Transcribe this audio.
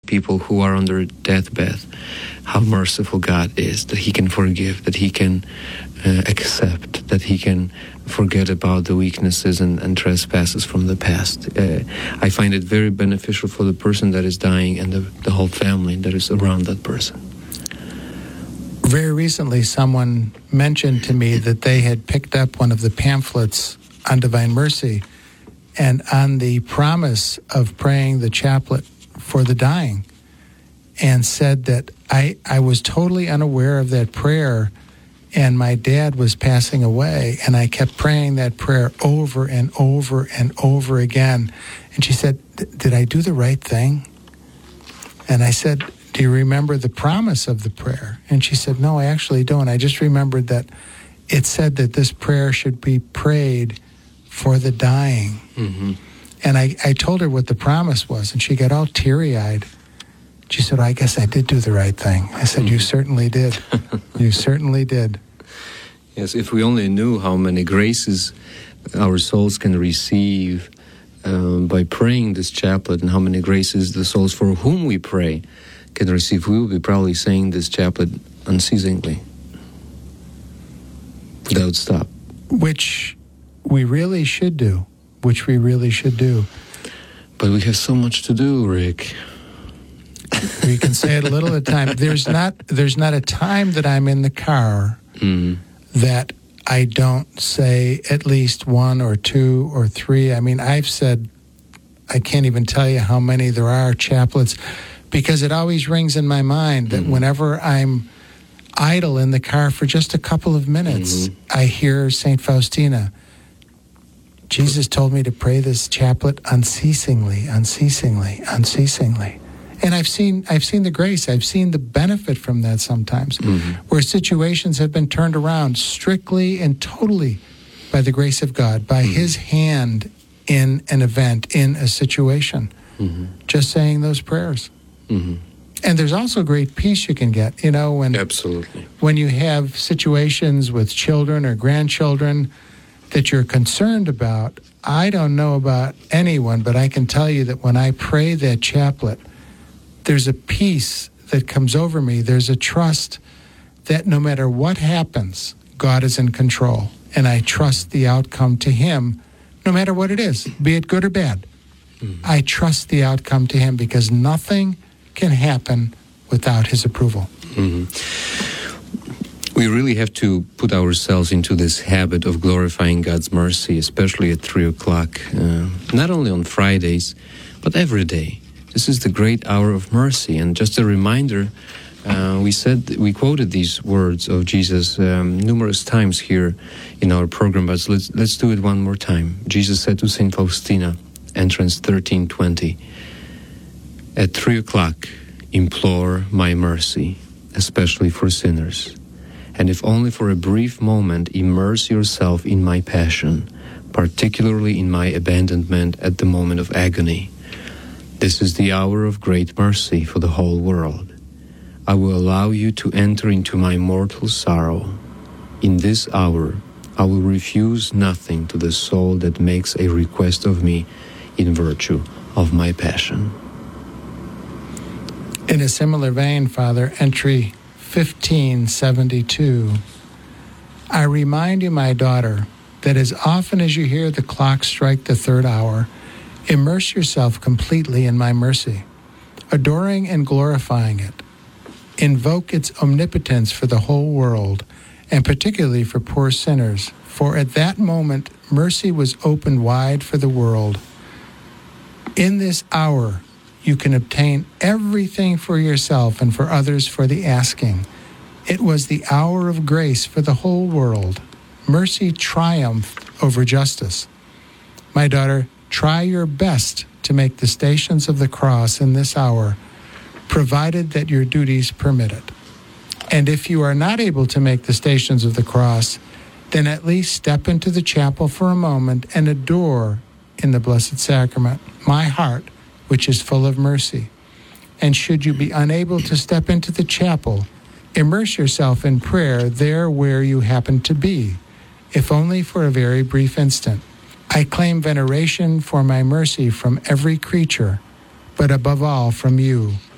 people who are on their deathbed how merciful God is, that He can forgive, that He can accept, that He can forget about the weaknesses and trespasses from the past. I find it very beneficial for the person that is dying and the whole family that is around that person. Very recently, someone mentioned to me that they had picked up one of the pamphlets on Divine Mercy, and on the promise of praying the chaplet for the dying, and said that I was totally unaware of that prayer, and my dad was passing away, and I kept praying that prayer over and over and over again. And she said, did I do the right thing? And I said, do you remember the promise of the prayer? And she said, no, I actually don't. I just remembered that it said that this prayer should be prayed for the dying. Mm-hmm. And I told her what the promise was, and she got all teary-eyed. She said, I guess I did do the right thing. I said, you certainly did. You certainly did. Yes, if we only knew how many graces our souls can receive by praying this chaplet, and how many graces the souls for whom we pray can receive, we will be probably saying this chaplet unceasingly, without stop. Which we really should do. But we have so much to do, Rick. We can say it a little at a time. There's not a time that I'm in the car that I don't say at least one or two or three. I mean, I've said, I can't even tell you how many there are chaplets, because it always rings in my mind that whenever I'm idle in the car for just a couple of minutes, I hear St. Faustina. Jesus told me to pray this chaplet unceasingly. And I've seen the grace. I've seen the benefit from that sometimes, where situations have been turned around strictly and totally by the grace of God, by His hand in an event, in a situation. Just saying those prayers. And there's also great peace you can get, Absolutely. When you have situations with children or grandchildren that you're concerned about. I don't know about anyone, but I can tell you that when I pray that chaplet, there's a peace that comes over me. There's a trust that no matter what happens, God is in control. And I trust the outcome to Him, no matter what it is, be it good or bad. I trust the outcome to Him, because nothing can happen without His approval. We really have to put ourselves into this habit of glorifying God's mercy, especially at 3 o'clock, not only on Fridays, but every day. This is the great hour of mercy. And just a reminder, we quoted these words of Jesus numerous times here in our program, but let's do it one more time. Jesus said to St. Faustina, entrance 1320, at 3 o'clock, implore my mercy, especially for sinners. And if only for a brief moment, immerse yourself in my passion, particularly in my abandonment at the moment of agony. This is the hour of great mercy for the whole world. I will allow you to enter into my mortal sorrow. In this hour, I will refuse nothing to the soul that makes a request of me in virtue of my passion. In a similar vein, Father, entry 1572, I remind you, my daughter, that as often as you hear the clock strike the third hour, immerse yourself completely in my mercy, adoring and glorifying it. Invoke its omnipotence for the whole world, and particularly for poor sinners, for at that moment mercy was opened wide for the world. In this hour, you can obtain everything for yourself and for others for the asking. It was the hour of grace for the whole world. Mercy triumphed over justice. My daughter, try your best to make the Stations of the Cross in this hour, provided that your duties permit it. And if you are not able to make the Stations of the Cross, then at least step into the chapel for a moment and adore in the Blessed Sacrament my heart, which is full of mercy. And should you be unable to step into the chapel, immerse yourself in prayer there where you happen to be, if only for a very brief instant. I claim veneration for my mercy from every creature, but above all from you,